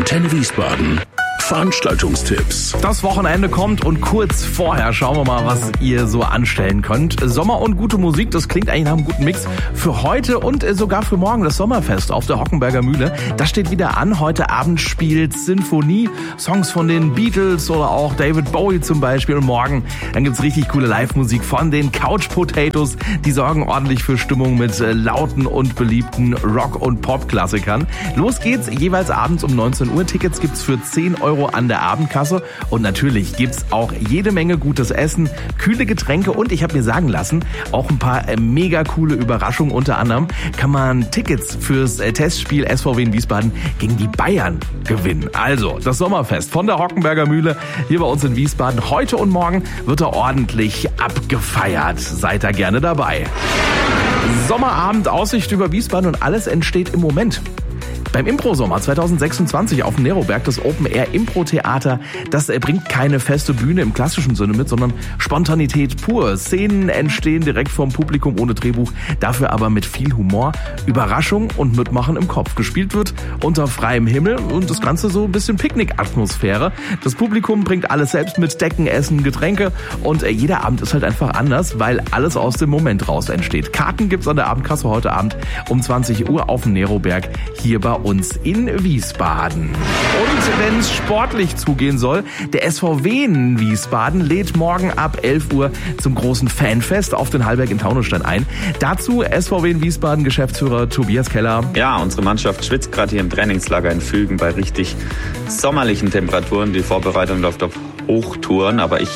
Antenne Wiesbaden. Veranstaltungstipps. Das Wochenende kommt und kurz vorher schauen wir mal, was ihr so anstellen könnt. Sommer und gute Musik, das klingt eigentlich nach einem guten Mix für heute und sogar für morgen das Sommerfest auf der Hockenberger Mühle. Das steht wieder an. Heute Abend spielt Sinfonie, Songs von den Beatles oder auch David Bowie zum Beispiel. Und morgen, dann gibt's richtig coole Live-Musik von den Couch Potatoes. Die sorgen ordentlich für Stimmung mit lauten und beliebten Rock- und Pop-Klassikern. Los geht's jeweils abends um 19 Uhr. Tickets gibt's für 10 Euro an der Abendkasse und natürlich gibt's auch jede Menge gutes Essen, kühle Getränke und ich habe mir sagen lassen, auch ein paar mega coole Überraschungen. Unter anderem kann man Tickets fürs Testspiel SVW in Wiesbaden gegen die Bayern gewinnen. Also das Sommerfest von der Hockenberger Mühle hier bei uns in Wiesbaden. Heute und morgen wird er ordentlich abgefeiert. Seid da gerne dabei. Sommerabend, Aussicht über Wiesbaden und alles entsteht im Moment. Beim Impro-Sommer 2026 auf dem Neroberg, das Open-Air-Impro-Theater, das bringt keine feste Bühne im klassischen Sinne mit, sondern Spontanität pur. Szenen entstehen direkt vom Publikum ohne Drehbuch, dafür aber mit viel Humor, Überraschung und Mitmachen im Kopf. Gespielt wird unter freiem Himmel und das Ganze so ein bisschen Picknick-Atmosphäre. Das Publikum bringt alles selbst mit, Decken, Essen, Getränke und jeder Abend ist halt einfach anders, weil alles aus dem Moment raus entsteht. Karten gibt's an der Abendkasse heute Abend um 20 Uhr auf dem Neroberg hier bei uns in Wiesbaden. Und wenn es sportlich zugehen soll, der SVW in Wiesbaden lädt morgen ab 11 Uhr zum großen Fanfest auf den Hallberg in Taunusstein ein. Dazu SVW in Wiesbaden Geschäftsführer Tobias Keller. Ja, unsere Mannschaft schwitzt gerade hier im Trainingslager in Fügen bei richtig sommerlichen Temperaturen. Die Vorbereitung läuft auf Hochtouren, aber ich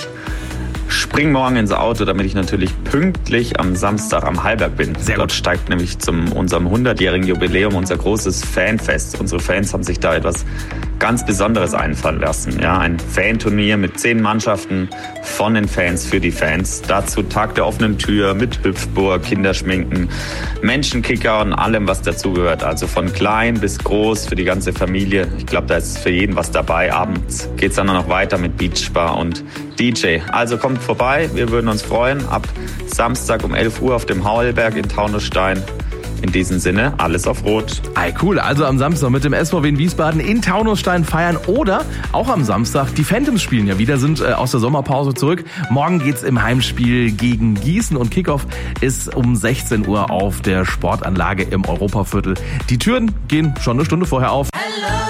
spring morgen ins Auto, damit ich natürlich pünktlich am Samstag am Hallberg bin. Sehr gut. Dort steigt nämlich zu unserem 100-jährigen Jubiläum unser großes Fanfest. Unsere Fans haben sich da etwas ganz Besonderes einfallen lassen. Ja, ein Fanturnier mit 10 Mannschaften von den Fans für die Fans. Dazu Tag der offenen Tür mit Hüpfburg, Kinderschminken, Menschenkicker und allem, was dazugehört. Also von klein bis groß für die ganze Familie. Ich glaube, da ist für jeden was dabei. Abends geht's dann noch weiter mit Beachbar und DJ. Also kommt vorbei, wir würden uns freuen. Ab Samstag um 11 Uhr auf dem Hallberg in Taunusstein. In diesem Sinne, alles auf Rot. Cool, also am Samstag mit dem SVW in Wiesbaden in Taunusstein feiern oder auch am Samstag, die Phantoms spielen ja wieder, sind aus der Sommerpause zurück. Morgen geht's im Heimspiel gegen Gießen und Kickoff ist um 16 Uhr auf der Sportanlage im Europaviertel. Die Türen gehen schon eine Stunde vorher auf.